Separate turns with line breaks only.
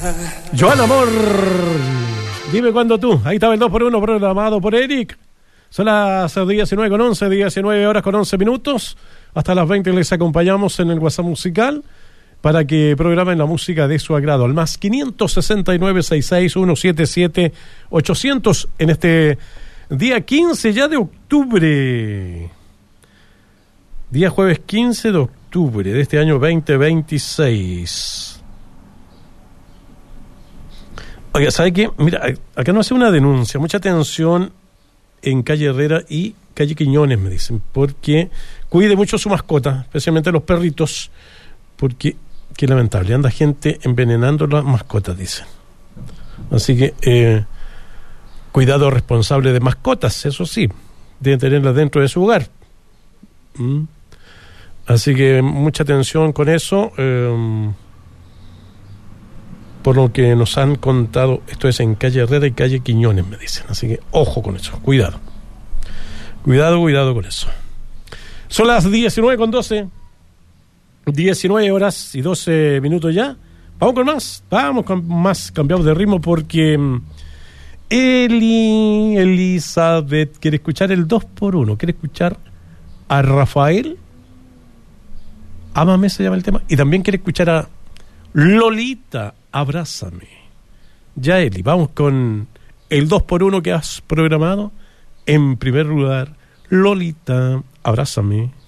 Joan Amor, dime cuándo tú. Ahí estaba el 2x1 programado por Eric. Son las 19:11, 19 horas con 11 minutos. Hasta las 20 les acompañamos en el WhatsApp musical para que programen la música de su agrado. Al más 569-66-177-800 en este día 15 ya de octubre. Día jueves 15 de octubre de este año 2026. Oiga, ¿sabe qué? Mira, acá no hace una denuncia. Mucha atención en calle Herrera y calle Quiñones, me dicen, porque cuide mucho su mascota, especialmente los perritos, porque qué lamentable, anda gente envenenando las mascotas, dicen. Así que cuidado responsable de mascotas, eso sí, deben tenerlas dentro de su hogar. Así que mucha atención con eso, por lo que nos han contado. Esto es en calle Herrera y calle Quiñones, me dicen. Así que ojo con eso, cuidado con eso. Son las 19:12, 19 horas y 12 minutos ya. Vamos con más, cambiamos de ritmo porque Elizabeth quiere escuchar el 2x1, quiere escuchar a Rafael, Ámame se llama el tema, y también quiere escuchar a Lolita, Abrázame. Ya, Eli, vamos con el 2x1 que has programado. En primer lugar, Lolita, Abrázame.